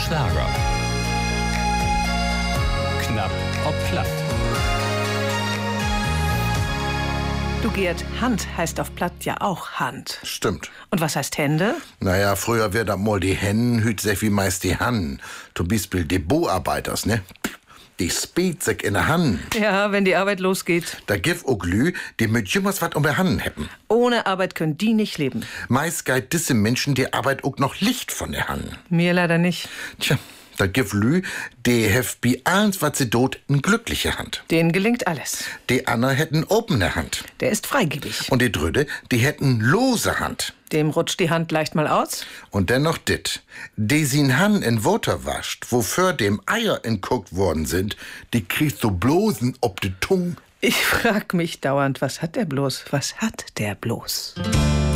Schlager. Knapp ob platt. Du Gerd, Hand heißt auf Platt ja auch Hand. Stimmt. Und was heißt Hände? Naja, früher wär da mal die Hennen, hüt sehr wie meist die Hannen. Zum Beispiel die Boarbeiters, ne? Die spielt sich in der Hand. Ja, wenn die Arbeit losgeht. Da gif auch Lü, die mit jemals wat um der Hand hätten. Ohne Arbeit können die nicht leben. Meist geit disse Menschen die Arbeit auch noch Licht von der Hand. Mir leider nicht. Tja, da gif Lü, die hef bi allens wat sie dot in glückliche Hand. Denen gelingt alles. Die Anna hätten opene Hand. Der ist freigebig. Und die Drüde, die hätten lose Hand. Dem rutscht die Hand leicht mal aus. Und dennoch dit, die sin Han in Water wascht, wofür dem Eier entguckt worden sind, die kriegst du bloßen ob de Tung. Ich frag mich dauernd, was hat der bloß? Was hat der bloß?